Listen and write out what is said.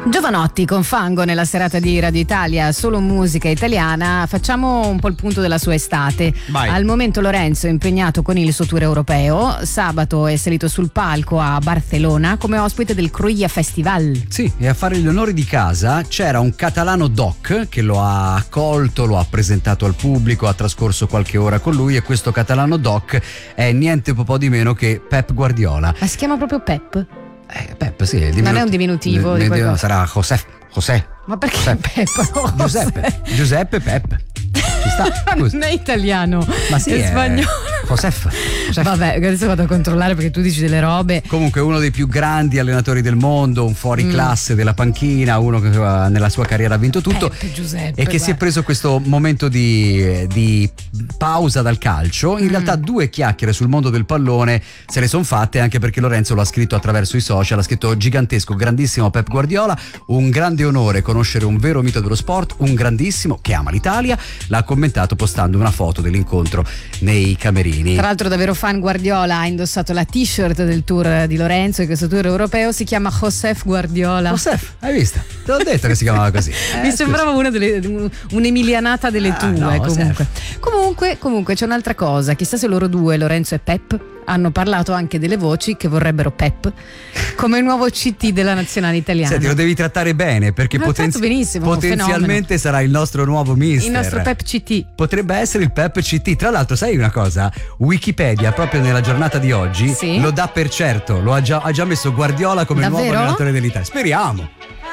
Giovanotti con Fango nella serata di Radio Italia, solo musica italiana. Facciamo un po' il punto della sua estate. Vai. Al momento Lorenzo è impegnato con il suo tour europeo. Sabato è salito sul palco a Barcellona come ospite del Cruïlla Festival. Sì, e a fare gli onori di casa c'era un catalano doc che lo ha accolto, lo ha presentato al pubblico, ha trascorso qualche ora con lui, e questo catalano doc è niente po' di meno che Pep Guardiola. Ma si chiama proprio Pep? Pep, sì, Non è un diminutivo di qualcosa. Sarà José. Ma perché Pep? Giuseppe Pep. Ci sta. Non è italiano, Ma sì, è spagnolo. Josef. Vabbè, adesso vado a controllare perché tu dici delle robe. Comunque uno dei più grandi allenatori del mondo, un fuoriclasse della panchina, uno che nella sua carriera ha vinto tutto. Giuseppe, e che si è preso questo momento di pausa dal calcio. In realtà 2 chiacchiere sul mondo del pallone se le sono fatte, anche perché Lorenzo lo ha scritto attraverso i social, ha scritto: gigantesco, grandissimo Pep Guardiola, un grande onore conoscere un vero mito dello sport, un grandissimo che ama l'Italia. L'ha commentato postando una foto dell'incontro nei camerini. Tra l'altro davvero fan Guardiola, ha indossato la t-shirt del tour di Lorenzo, e questo tour europeo si chiama Josef Guardiola. Josef, hai visto? Te l'ho detto che si chiamava così. Mi sembrava un'emilianata delle tue, no, comunque c'è un'altra cosa. Chissà se loro due, Lorenzo e Pep, hanno parlato anche delle voci che vorrebbero Pep come nuovo CT della nazionale italiana. Senti, lo devi trattare bene, perché benissimo, potenzialmente sarà il nostro nuovo mister. Il nostro Pep CT. Potrebbe essere il Pep CT. Tra l'altro, sai una cosa? Wikipedia proprio nella giornata di oggi sì? lo dà per certo. Ha già messo Guardiola come davvero? nuovo allenatore dell'Italia. Speriamo.